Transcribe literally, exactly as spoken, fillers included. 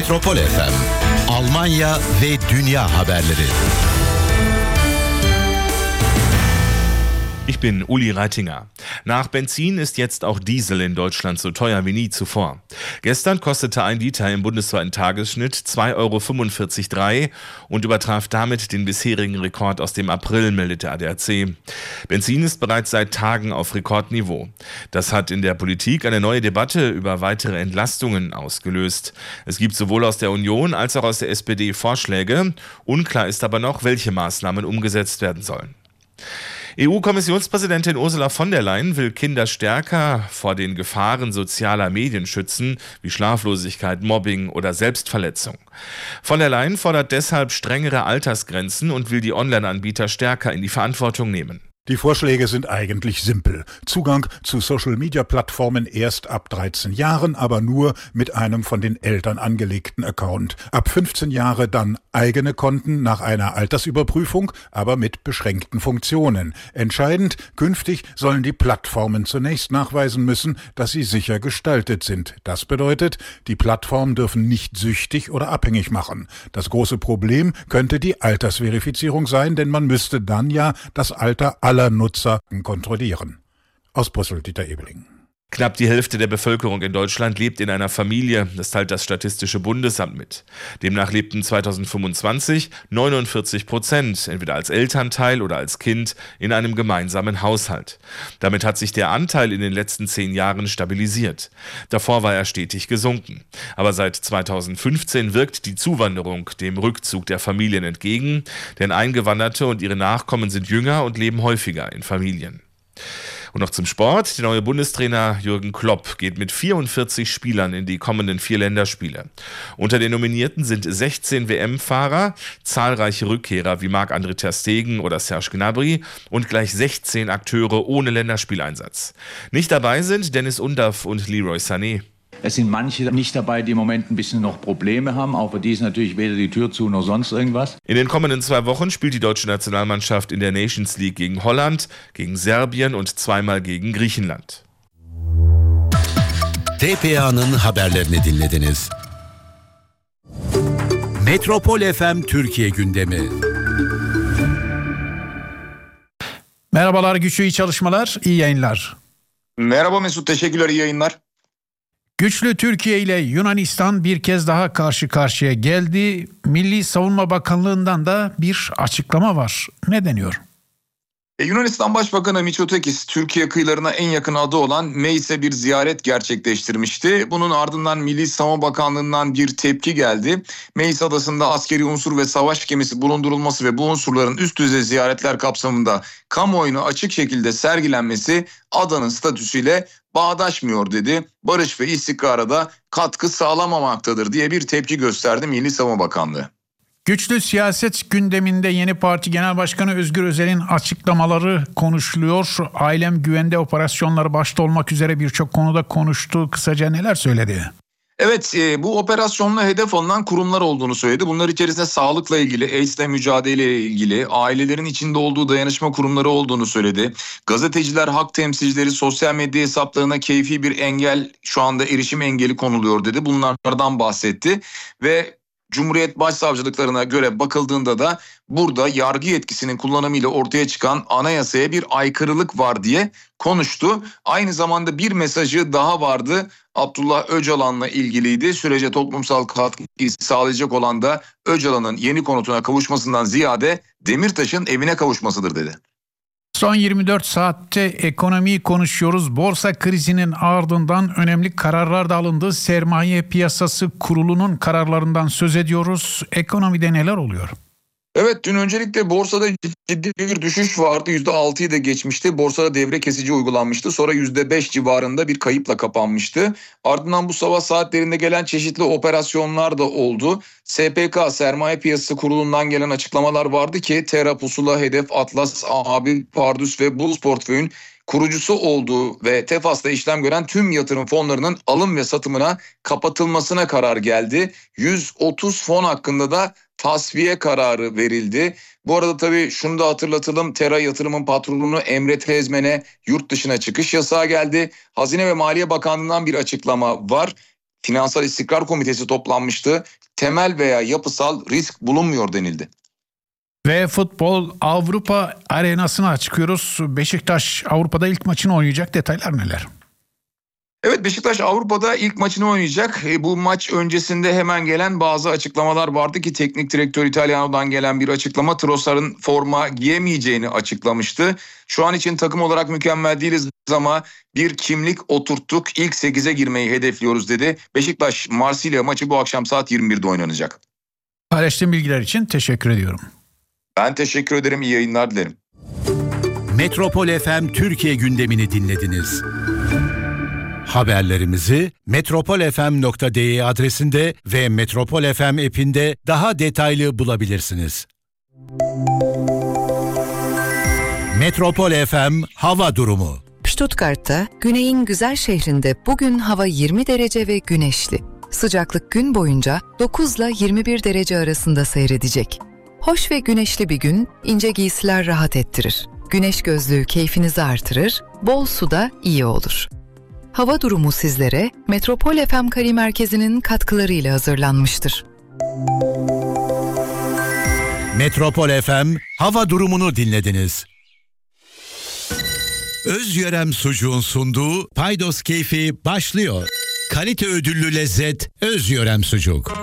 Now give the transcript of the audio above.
Metropol F M, Almanya ve dünya haberleri. Ich bin Uli Reitinger. Nach Benzin ist jetzt auch Diesel in Deutschland so teuer wie nie zuvor. Gestern kostete ein Liter im bundesweiten Tagesschnitt zwei Euro fünfundvierzig Komma drei und übertraf damit den bisherigen Rekord aus dem April, meldet der A D A C. Benzin ist bereits seit Tagen auf Rekordniveau. Das hat in der Politik eine neue Debatte über weitere Entlastungen ausgelöst. Es gibt sowohl aus der Union als auch aus der S P D Vorschläge. Unklar ist aber noch, welche Maßnahmen umgesetzt werden sollen. E U-Kommissionspräsidentin Ursula von der Leyen will Kinder stärker vor den Gefahren sozialer Medien schützen, wie Schlaflosigkeit, Mobbing oder Selbstverletzung. Von der Leyen fordert deshalb strengere Altersgrenzen und will die Online-Anbieter stärker in die Verantwortung nehmen. Die Vorschläge sind eigentlich simpel. Zugang zu Social-Media-Plattformen erst ab dreizehn Jahren, aber nur mit einem von den Eltern angelegten Account. Ab fünfzehn Jahre dann eigene Konten nach einer Altersüberprüfung, aber mit beschränkten Funktionen. Entscheidend, künftig sollen die Plattformen zunächst nachweisen müssen, dass sie sicher gestaltet sind. Das bedeutet, die Plattformen dürfen nicht süchtig oder abhängig machen. Das große Problem könnte die Altersverifizierung sein, denn man müsste dann ja das Alter aller Nutzer kontrollieren. Aus Brüssel, Dieter Ebeling. Knapp die Hälfte der Bevölkerung in Deutschland lebt in einer Familie, das teilt das Statistische Bundesamt mit. Demnach lebten zweitausendfünfundzwanzig neunundvierzig Prozent, entweder als Elternteil oder als Kind, in einem gemeinsamen Haushalt. Damit hat sich der Anteil in den letzten zehn Jahren stabilisiert. Davor war er stetig gesunken. Aber seit zweitausendfünfzehn wirkt die Zuwanderung dem Rückzug der Familien entgegen, denn Eingewanderte und ihre Nachkommen sind jünger und leben häufiger in Familien. Und noch zum Sport. Der neue Bundestrainer Jürgen Klopp geht mit vierundvierzig Spielern in die kommenden vier Länderspiele. Unter den Nominierten sind sechzehn W M-Fahrer, zahlreiche Rückkehrer wie Marc-André ter Stegen oder Serge Gnabry und gleich sechzehn Akteure ohne Länderspieleinsatz. Nicht dabei sind Dennis Undaff und Leroy Sané. Es sind manche nicht dabei, die im Moment ein bisschen noch Probleme haben. Auch für die ist natürlich weder die Tür zu noch sonst irgendwas. In den kommenden zwei Wochen spielt die deutsche Nationalmannschaft in der Nations League gegen Holland, gegen Serbien und zweimal gegen Griechenland. T P A'nın haberlerini dinlediniz. Metropol F M Türkiye gündemi. Merhabalar Güçlü, iyi çalışmalar, iyi yayınlar. Merhaba Mesut, teşekkürler, iyi yayınlar. Güçlü, Türkiye ile Yunanistan bir kez daha karşı karşıya geldi. Milli Savunma Bakanlığı'ndan da bir açıklama var. Ne deniyor? E, Yunanistan Başbakanı Mitsotakis, Türkiye kıyılarına en yakın adı olan Meis'e bir ziyaret gerçekleştirmişti. Bunun ardından Milli Savunma Bakanlığı'ndan bir tepki geldi. Meis adasında askeri unsur ve savaş gemisi bulundurulması ve bu unsurların üst düzey ziyaretler kapsamında kamuoyuna açık şekilde sergilenmesi adanın statüsüyle bağdaşmıyor dedi. Barış ve istikrara da katkı sağlamamaktadır diye bir tepki gösterdi Milli Savunma Bakanlığı. Güçlü, siyaset gündeminde yeni parti genel başkanı Özgür Özel'in açıklamaları konuşuluyor. Ailem güvende operasyonları başta olmak üzere birçok konuda konuştu. Kısaca neler söyledi? Evet, e, bu operasyonla hedef alınan kurumlar olduğunu söyledi. Bunlar içerisinde sağlıkla ilgili, AIDS'le mücadeleyle ilgili, ailelerin içinde olduğu dayanışma kurumları olduğunu söyledi. Gazeteciler, hak temsilcileri, sosyal medya hesaplarına keyfi bir engel, şu anda erişim engeli konuluyor dedi. Bunlardan bahsetti ve Cumhuriyet Başsavcılıklarına göre bakıldığında da burada yargı yetkisinin kullanımıyla ortaya çıkan anayasaya bir aykırılık var diye konuştu. Aynı zamanda bir mesajı daha vardı. Abdullah Öcalan'la ilgiliydi. Sürece toplumsal katkı sağlayacak olan da Öcalan'ın yeni konutuna kavuşmasından ziyade Demirtaş'ın evine kavuşmasıdır dedi. Son yirmi dört saatte ekonomiyi konuşuyoruz. Borsa krizinin ardından önemli kararlar da alındı. Sermaye Piyasası Kurulu'nun kararlarından söz ediyoruz. Ekonomide neler oluyor? Evet, dün öncelikle borsada ciddi bir düşüş vardı. yüzde altıyı da geçmişti. Borsada devre kesici uygulanmıştı. Sonra yüzde beş civarında bir kayıpla kapanmıştı. Ardından bu sabah saatlerinde gelen çeşitli operasyonlar da oldu. S P K, Sermaye Piyasası Kurulu'ndan gelen açıklamalar vardı ki Terra, Pusula, Hedef, Atlas, Abi, Pardus ve Bulls portföyün kurucusu olduğu ve Tefas'ta işlem gören tüm yatırım fonlarının alım ve satımına kapatılmasına karar geldi. yüz otuz fon hakkında da tasfiye kararı verildi. Bu arada tabii şunu da hatırlatalım. Terra Yatırım'ın patronu Emre Tezmen'e yurt dışına çıkış yasağı geldi. Hazine ve Maliye Bakanlığı'ndan bir açıklama var. Finansal İstikrar Komitesi toplanmıştı. Temel veya yapısal risk bulunmuyor denildi. Ve futbol Avrupa arenasına çıkıyoruz. Beşiktaş Avrupa'da ilk maçını oynayacak. Detaylar neler? Evet, Beşiktaş Avrupa'da ilk maçını oynayacak. E, bu maç öncesinde hemen gelen bazı açıklamalar vardı ki teknik direktör Italiano'dan gelen bir açıklama Trossard'ın forma giyemeyeceğini açıklamıştı. Şu an için takım olarak mükemmel değiliz ama bir kimlik oturttuk. İlk sekize girmeyi hedefliyoruz dedi. Beşiktaş Marsilya maçı bu akşam saat yirmi birde oynanacak. Paylaştığım bilgiler için teşekkür ediyorum. Ben teşekkür ederim. İyi yayınlar dilerim. Metropol F M Türkiye gündemini dinlediniz. Haberlerimizi metropol f m nokta d e adresinde ve Metropol F M app'inde daha detaylı bulabilirsiniz. Metropol F M hava durumu. Stuttgart'ta, güneyin güzel şehrinde bugün hava yirmi derece ve güneşli. Sıcaklık gün boyunca dokuz ile yirmi bir derece arasında seyredecek. Hoş ve güneşli bir gün, ince giysiler rahat ettirir. Güneş gözlüğü keyfinizi artırır, bol suda iyi olur. Hava durumu sizlere Metropol F M Kari Merkezi'nin katkılarıyla hazırlanmıştır. Metropol F M hava durumunu dinlediniz. Özyörem Sucuğun sunduğu Paydos Keyfi başlıyor. Kalite ödüllü lezzet Özyörem Sucuk.